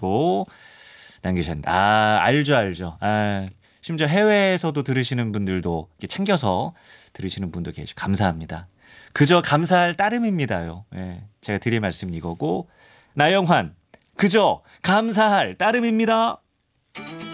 하시고 남기셨는데 알죠. 심지어 해외에서도 들으시는 분들도 이렇게 챙겨서 들으시는 분도 계시고 감사합니다. 그저 감사할 따름입니다요. 예, 제가 드릴 말씀은 이거고 나영환 그저 감사할 따름입니다.